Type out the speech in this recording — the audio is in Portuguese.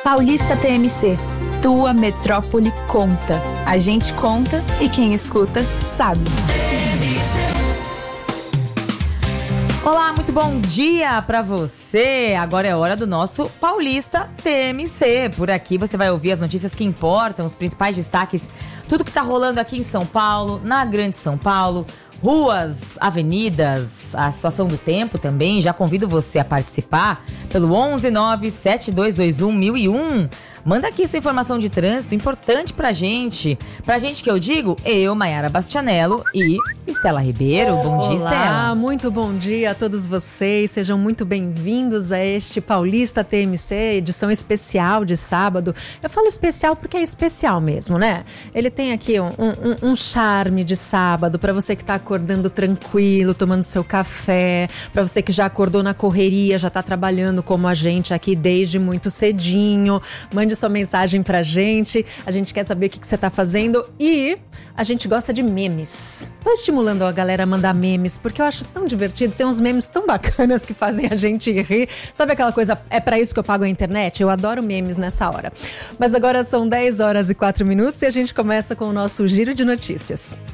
Paulista TMC, tua metrópole conta. A gente conta e quem escuta sabe. Olá, muito bom dia pra você. Agora é hora do nosso Paulista TMC. Por aqui você vai ouvir as notícias que importam, os principais destaques, tudo que tá rolando aqui em São Paulo, na Grande São Paulo, ruas, avenidas, a situação do tempo também. Já convido você a participar pelo 11972211001. Manda aqui sua informação de trânsito, importante pra gente. Pra gente que eu digo, eu, Maiara Bastianello e Estela Ribeiro. Bom dia, Estela. Olá, muito bom dia a todos vocês. Sejam muito bem-vindos a este Paulista TMC, edição especial de sábado. Eu falo especial porque é especial mesmo, né? Ele tem aqui um charme de sábado pra você que tá acordando tranquilo, tomando seu café, pra você que já acordou na correria, já tá trabalhando como a gente aqui desde muito cedinho. Mande sua mensagem pra gente. A gente quer saber o que você tá fazendo e a gente gosta de memes. Tô estimulando a galera a mandar memes porque eu acho tão divertido. Tem uns memes tão bacanas que fazem a gente rir. Sabe aquela coisa, é pra isso que eu pago a internet? Eu adoro memes nessa hora. Mas agora são 10 horas e 4 minutos e a gente começa com o nosso giro de notícias.